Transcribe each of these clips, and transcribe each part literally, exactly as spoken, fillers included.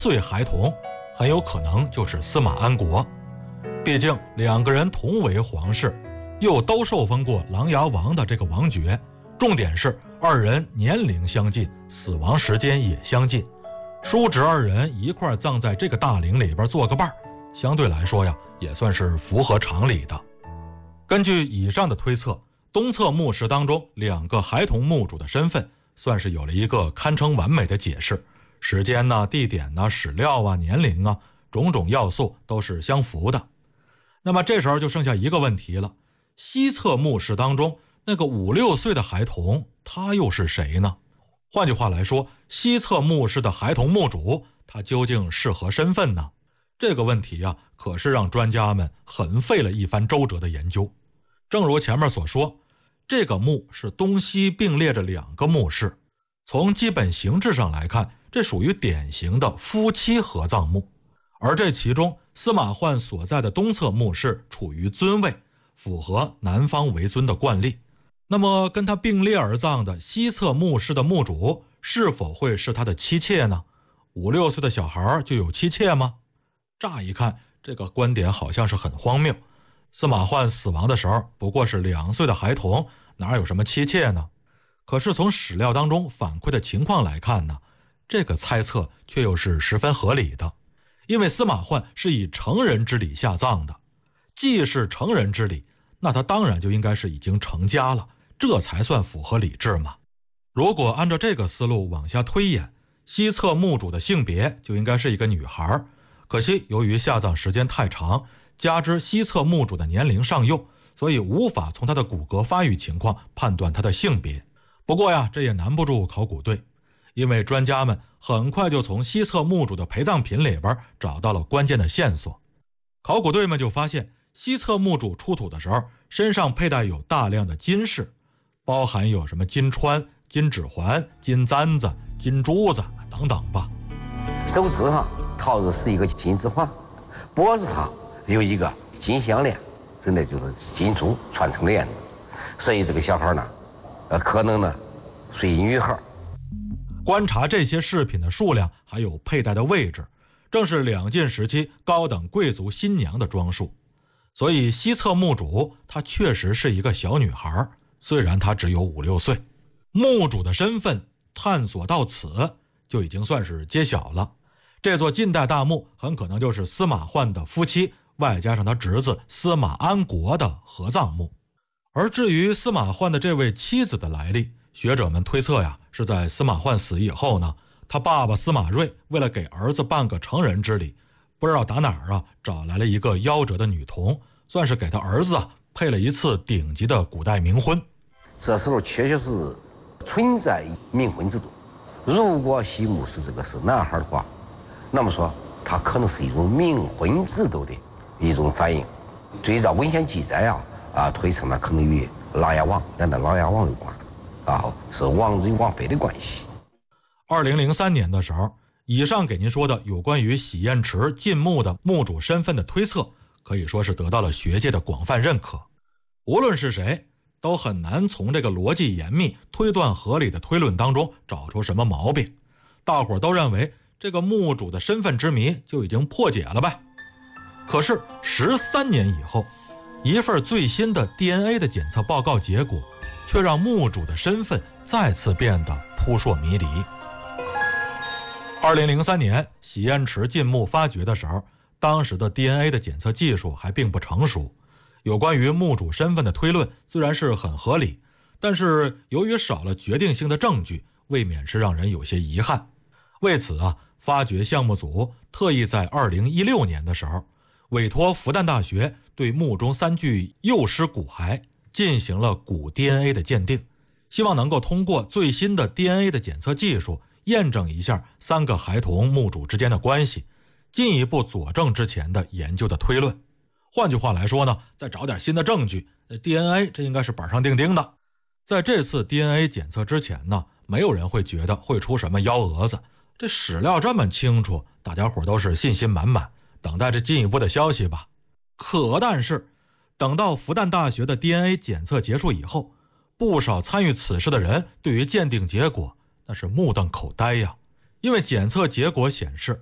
岁孩童很有可能就是司马安国。毕竟两个人同为皇室，又都受封过琅琊王的这个王爵，重点是二人年龄相近，死亡时间也相近，叔侄二人一块葬在这个大陵里边做个伴儿，相对来说呀，也算是符合常理的。根据以上的推测，东侧墓室当中两个孩童墓主的身份算是有了一个堪称完美的解释，时间呢、地点呢、史料啊、年龄啊，种种要素都是相符的。那么这时候就剩下一个问题了，西侧墓室当中那个五六岁的孩童，他又是谁呢？换句话来说，西侧墓室的孩童墓主，他究竟是何身份呢？这个问题啊，可是让专家们很费了一番周折的研究。正如前面所说，这个墓是东西并列着两个墓室，从基本形制上来看，这属于典型的夫妻合葬墓。而这其中，司马焕所在的东侧墓室处于尊位，符合男方为尊的惯例。那么跟他并列而葬的西侧墓室的墓主，是否会是他的妻妾呢？五六岁的小孩就有妻妾吗？乍一看，这个观点好像是很荒谬。司马焕死亡的时候不过是两岁的孩童，哪有什么妻妾呢？可是从史料当中反馈的情况来看呢，这个猜测却又是十分合理的。因为司马焕是以成人之礼下葬的，既是成人之礼，那他当然就应该是已经成家了，这才算符合理智嘛。如果按照这个思路往下推演，西侧墓主的性别就应该是一个女孩，可惜由于下葬时间太长，加之西侧墓主的年龄尚幼，所以无法从他的骨骼发育情况判断他的性别。不过呀，这也难不住考古队，因为专家们很快就从西侧墓主的陪葬品里边找到了关键的线索。考古队们就发现，西侧墓主出土的时候，身上佩戴有大量的金饰，包含有什么金钏、金指环、金簪子、金珠子等等吧。 手指上套着是一个金指环，脖子上有一个金项链，真的就是金珠串成链子。所以这个小孩呢，呃，可能呢是一女孩。 观察这些饰品的数量还有佩戴的位置，正是两晋时期高等贵族新娘的装束。所以西侧墓主她确实是一个小女孩，虽然她只有五六岁。墓主的身份探索到此就已经算是揭晓了，这座近代大墓很可能就是司马焕的夫妻外加上他侄子司马安国的合葬墓。而至于司马焕的这位妻子的来历，学者们推测呀，是在司马焕死以后呢，他爸爸司马睿为了给儿子办个成人之礼，不知道打哪儿啊找来了一个夭折的女童，算是给他儿子啊配了一次顶级的古代冥婚。 这时候确实是存在冥婚制度。如果西墓是这个是男孩的话，那么说他可能是一种冥婚制度的一种反应。最早文献记载啊啊推测呢可能与琅琊王两代琅琊王有关。啊，是王子与王妃的关系。 二零零三年的时候，以上给您说的有关于洗砚池晋墓的墓主身份的推测，可以说是得到了学界的广泛认可。无论是谁，都很难从这个逻辑严密、推断合理的推论当中找出什么毛病。大伙儿都认为这个墓主的身份之谜就已经破解了呗。可是十三年以后，一份最新的 D N A 的检测报告结果却让墓主的身份再次变得扑朔迷离。二零零三年洗砚池晋墓发掘的时候，当时的 D N A 的检测技术还并不成熟，有关于墓主身份的推论虽然是很合理，但是由于少了决定性的证据，未免是让人有些遗憾。为此啊，发掘项目组特意在二零一六年的时候，委托复旦大学对墓中三具幼尸骨骸进行了骨 D N A 的鉴定，希望能够通过最新的 D N A 的检测技术验证一下三个孩童墓主之间的关系，进一步佐证之前的研究的推论。换句话来说呢，再找点新的证据， D N A 这应该是板上钉钉的。在这次 D N A 检测之前呢，没有人会觉得会出什么幺蛾子，这史料这么清楚，大家伙都是信心满满，等待着进一步的消息吧。可但是等到复旦大学的 D N A 检测结束以后，不少参与此事的人对于鉴定结果那是目瞪口呆呀。因为检测结果显示，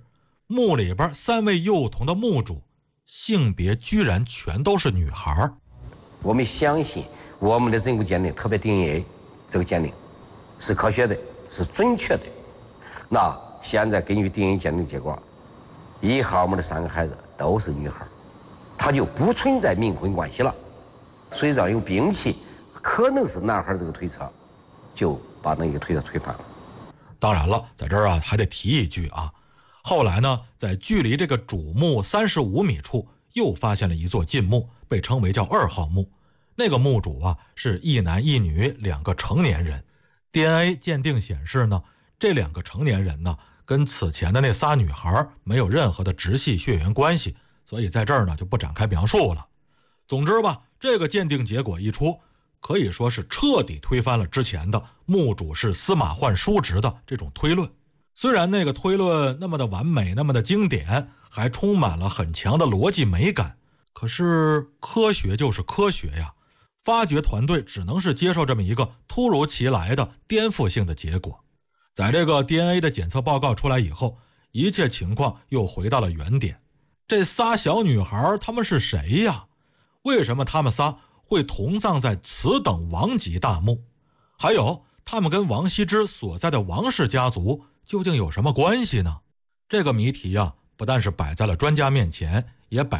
墓里边三位幼童的墓主性别居然全都是女孩。 我们相信我们的人骨鉴定，特别 D N A 这个鉴定是科学的，是准确的。那现在根据 D N A 鉴定结果，一号墓的三个孩子都是女孩，他就不存在冥婚关系了。随着有兵器，可能是男孩这个推测，就把那个推测推翻了。 当然了，在这儿啊还得提一句啊，后来呢，在距离这个主墓三十五米处又发现了一座近墓，被称为叫二号墓。那个墓主啊是一男一女两个成年人。D N A 鉴定显示呢，这两个成年人呢跟此前的那仨女孩没有任何的直系血缘关系，所以在这儿呢就不展开描述了。总之吧，这个鉴定结果一出，可以说是彻底推翻了之前的墓主是司马焕叔侄的这种推论。虽然那个推论那么的完美，那么的经典，还充满了很强的逻辑美感，可是科学就是科学呀，发掘团队只能是接受这么一个突如其来的颠覆性的结果。在这个 D N A 的检测报告出来以后，一切情况又回到了原点。这仨小女孩她们是谁呀？为什么她们仨会同葬在此等王级大墓？还有她们跟王羲之所在的王氏家族究竟有什么关系呢？这个谜题呀，不但是摆在了专家面前，也摆